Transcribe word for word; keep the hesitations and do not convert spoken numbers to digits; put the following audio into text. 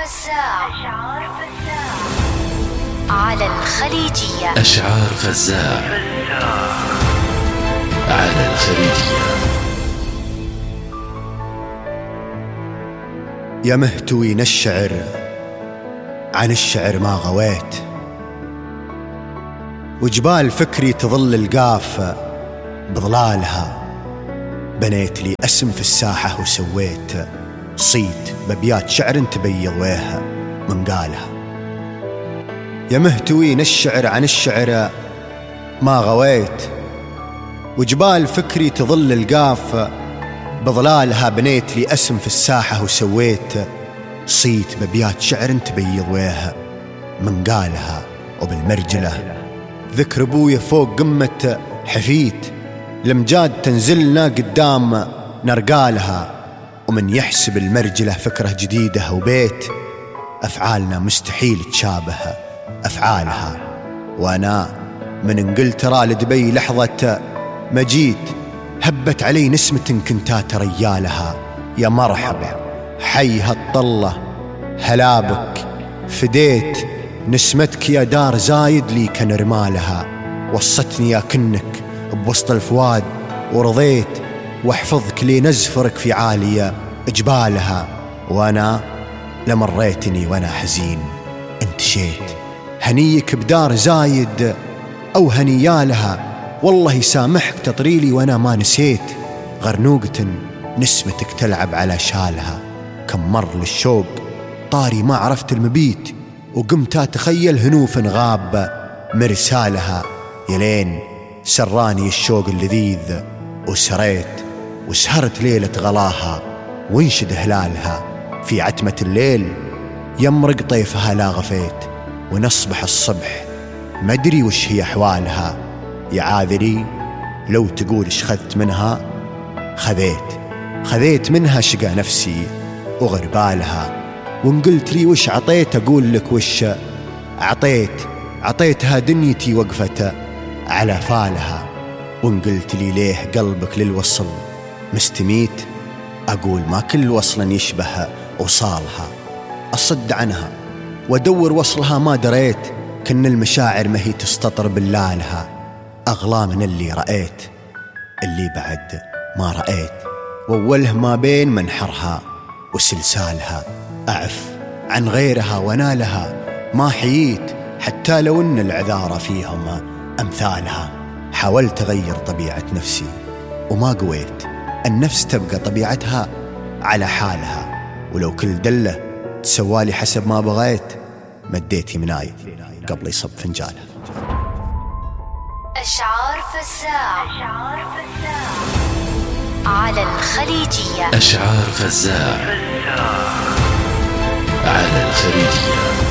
فزاع على الخليجية. أشعار فزاع على الخليجية. يا مهتوين الشعر عن الشعر ما غويت، وجبال فكري تظل القاف بظلالها. بنيت لي اسم في الساحة وسويت صيت ببيات شعر تبيض ويها من قالها. يا مهتوين الشعر عن الشعر ما غويت، وجبال فكري تظل القاف بظلالها. بنيت لي اسم في الساحة وسويت صيت ببيات شعر تبيض ويها من قالها. وبالمرجلة ذكر ابويا فوق قمة حفيت، لمجاد تنزلنا قدام نرقالها. ومن يحسب المرجلة فكرة جديدة وبيت، أفعالنا مستحيل تشابه أفعالها. وأنا من انقلترا لدبي لحظة ما جيت، هبت علي نسمة كنتات ريالها. يا مرحبا حي هالطلة هلابك، فديت نسمتك يا دار زايد لي كنرمالها. وصتني يا كنك بوسط الفواد ورضيت، واحفظك لي نزفرك في عالية جبالها. وانا لمريتني وانا حزين انتشيت، هنيك بدار زايد او هنيالها. والله يسامحك تطريلي وانا ما نسيت، غرنوقة نسمتك تلعب على شالها. كم مر للشوق طاري ما عرفت المبيت، وقمت اتخيل هنوف غاب مرسالها. يلين سراني الشوق اللذيذ وسريت، وسهرت ليلة غلاها وانشد هلالها. في عتمة الليل يمرق طيفها لا غفيت، ونصبح الصبح ما ادري وش هي احوالها. يا عاذري لو تقول اش خذت منها، خذيت خذيت منها شقى نفسي وغربالها. وان قلت لي وش عطيت اقول لك وش عطيت، عطيتها دنيتي وقفت على فالها. وان قلت لي ليه قلبك للوصل مستميت، اقول ما كل وصل يشبه وصالها. اصد عنها وادور وصلها ما دريت، كن المشاعر ما هي تستطر باللالها. اغلى من اللي رأيت اللي بعد ما رأيت، واوله ما بين منحرها وسلسالها. اعف عن غيرها ونالها ما حييت، حتى لو ان العذارى فيهم امثالها. حاولت اغير طبيعة نفسي وما قويت، النفس تبقى طبيعتها على حالها. ولو كل دلة تسوالي حسب ما بغيت، مديت يمناي قبل يصب فنجالها. أشعار فزاع على الخليجية. أشعار فزاع على الخليجية.